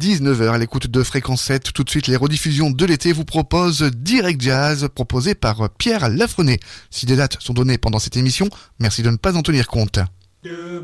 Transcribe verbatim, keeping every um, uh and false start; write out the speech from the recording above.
dix-neuf heures à l'écoute de Fréquence sept. Tout de suite, les rediffusions de l'été vous proposent Direct Jazz, proposé par Pierre Lafrenet. Si des dates sont données pendant cette émission, merci de ne pas en tenir compte.